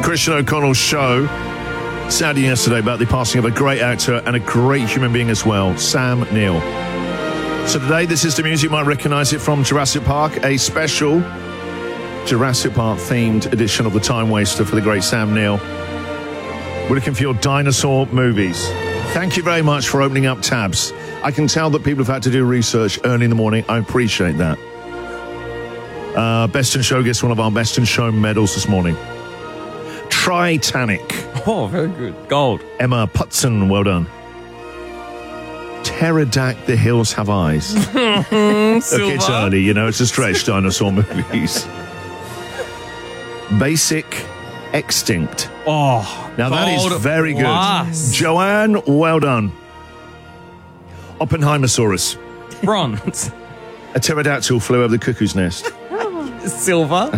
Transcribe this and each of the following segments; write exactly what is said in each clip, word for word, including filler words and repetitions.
Christian O'Connell Show. Sadly yesterday about the passing of a great actor and a great human being as well, Sam Neill. So today, this is the music you might recognise it from Jurassic Park, a special Jurassic Park themed edition of the Time Waster for the great Sam Neill. We're looking for your dinosaur movies. Thank you very much for opening up tabs. I can tell that people have had to do research early in the morning. I appreciate that. Uh, Best in Show gets one of our Best in Show medals this morning. Titanic. Oh, very good. Gold. Emma Putson, well done. Pterodact, The Hills Have Eyes. Look, it's early, you know, it's a stretch, dinosaur movies. Basic Extinct. Oh, now that is very good. Glass. Joanne, well done. Oppenheimersaurus. Bronze. A pterodactyl flew over the cuckoo's nest. Silver.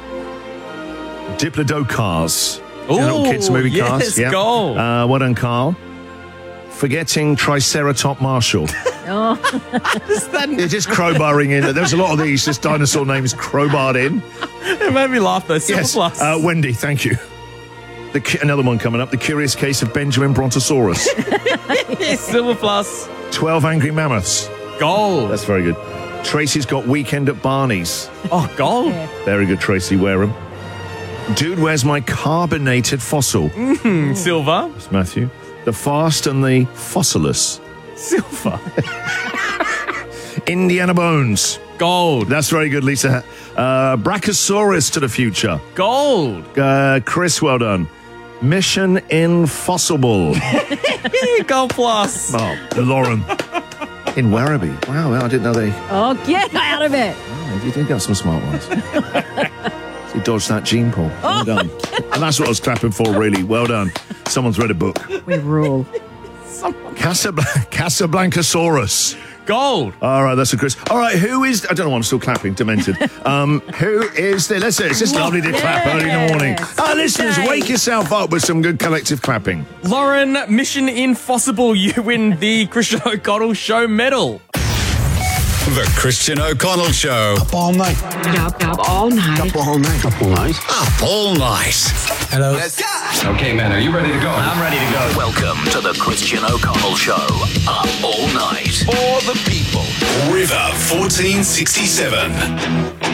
Diplodocars. Ooh, you know, kids movie yes, cars. Yeah. gold. Uh, well done, Carl. Forgetting Triceratop Marshall. Oh. They're just crowbarring in. There's a lot of these. This dinosaur names crowbarred in. It made me laugh though. Silver Yes. plus. Uh, Wendy, thank you. The, cu- another one coming up. The Curious Case of Benjamin Brontosaurus. Silver plus. Twelve Angry Mammoths. Gold. That's very good. Tracy's got Weekend at Barney's. Oh, gold. Very good, Tracy Wareham. Dude, Where's My Carbonated Fossil? Mm, silver. That's Matthew. The Fast and the Fossilus. Silver. Indiana Bones. Gold. That's very good, Lisa. Uh, Brachiosaurus to the Future. Gold. Uh, Chris, well done. Mission Impossible. Gold plus. Oh, Lauren. In Werribee. Wow, well, I didn't know they... Oh, get out of it. Oh, you did get some smart ones. You dodged that gene pool. Well done. And that's what I was clapping for, really. Well done. Someone's read a book. We rule. Casabl- Casablancasaurus. Gold. All right, that's a Chris. All right, who is... I don't know why I'm still clapping, demented. Um, who is the... Let's see, it's just lovely to clap early in the morning. Our listeners, wake yourself up with some good collective clapping. Lauren, Mission Impossible, you win the Christian O'Connell Show medal. The Christian O'Connell Show. Up all night. Up, up all night. Up all night. Up all night. Up all night. Hello. Let's go. Okay, man, are you ready to go? I'm ready to go. Welcome to the Christian O'Connell Show. Up all night. For the people. River fourteen sixty-seven.